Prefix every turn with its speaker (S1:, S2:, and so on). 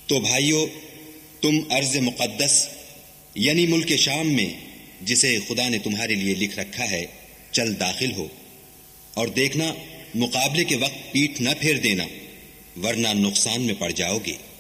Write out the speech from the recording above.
S1: तो भाइयों, तुम अर्ज़ मुक़द्दस यानी मुल्क शाम में, जिसे खुदा ने तुम्हारे लिए लिख रखा है, चल दाखिल हो और देखना मुकाबले के वक्त पीठ न फेर देना, वरना नुकसान में पड़ जाओगे।